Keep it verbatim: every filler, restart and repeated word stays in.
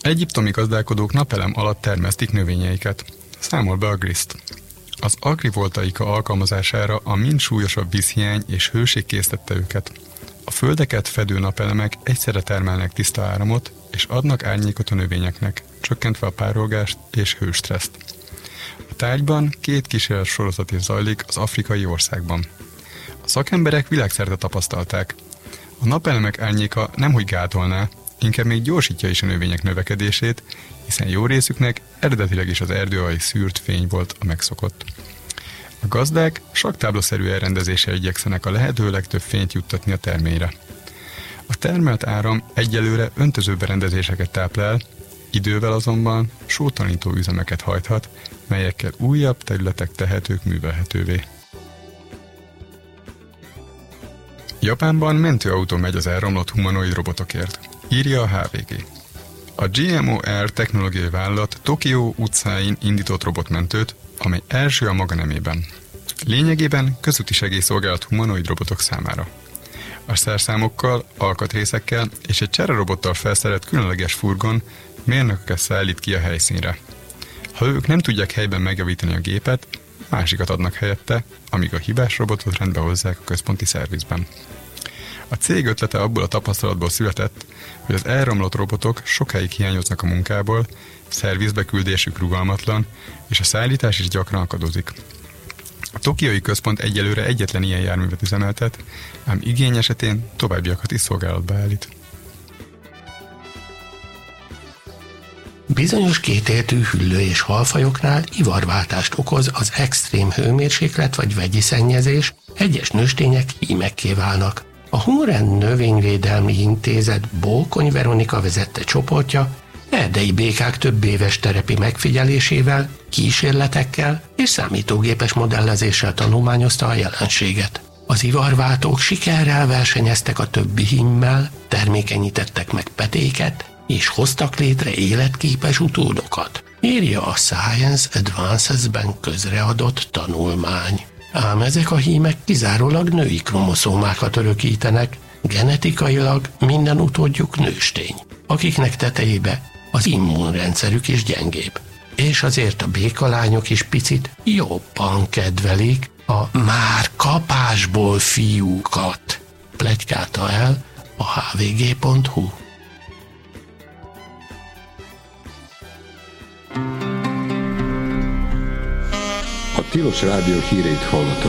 Egyiptomi gazdálkodók napelem alatt termesztik növényeiket. Számol be a griszt. Az agrivoltaika alkalmazására a mind súlyosabb vízhiány és hőség késztette őket. A földeket fedő napelemek egyszerre termelnek tiszta áramot, és adnak árnyékot a növényeknek, csökkentve a párolgást és hőstresszt. A tárgyban két kísérlet sorozat is zajlik az afrikai országban. A szakemberek világszerte tapasztalták. A napelemek árnyéka nemhogy gátolná, inkább még gyorsítja is a növények növekedését, hiszen jó részüknek eredetileg is az erdő alj szűrt fény volt a megszokott. A gazdák saktáblaszerű elrendezéssel igyekszenek a lehető legtöbb fényt juttatni a terményre. A termelt áram egyelőre öntöző berendezéseket táplál, idővel azonban sótanító üzemeket hajthat, melyekkel újabb területek tehetők művelhetővé. Japánban mentőautó megy az elromlott humanoid robotokért, írja a há vé gé. A gé em o er technológiai vállalat Tokió utcáin indított robotmentőt, amely első a maga nemében. Lényegében közúti segélyszolgálat humanoid robotok számára. A szerszámokkal, alkatrészekkel és egy csererobottal felszerelt különleges furgon mérnököket szállít ki a helyszínre. Ha ők nem tudják helyben megjavítani a gépet, másikat adnak helyette, amíg a hibás robotot rendbe hozzák a központi szervizben. A cég ötlete abból a tapasztalatból született, hogy az elromlott robotok sokáig hiányoznak a munkából, szervizbe küldésük rugalmatlan, és a szállítás is gyakran akadozik. A tokiói központ egyelőre egyetlen ilyen járművet üzemeltet, ám igény esetén továbbiakat is szolgálatba állít. Bizonyos kétértű hüllő- és halfajoknál ivarváltást okoz az extrém hőmérséklet vagy vegyi szennyezés, egyes nőstények hímekké válnak. A Humoren Növényvédelmi Intézet Bolkony Veronika vezette csoportja erdei békák több éves terepi megfigyelésével, kísérletekkel és számítógépes modellezéssel tanulmányozta a jelenséget. Az ivarváltók sikerrel versenyeztek a többi hímmel, termékenyítettek meg petéket, és hoztak létre életképes utódokat, írja a Science Advances-ben közreadott tanulmány. Ám ezek a hímek kizárólag női kromoszómákat örökítenek, genetikailag minden utódjuk nőstény, akiknek tetejébe az immunrendszerük is gyengébb. És azért a békalányok is picit jobban kedvelik a már kapásból fiúkat, pletykálta el a há vé gé pont hú. A Tilos Rádió híreit hallottak.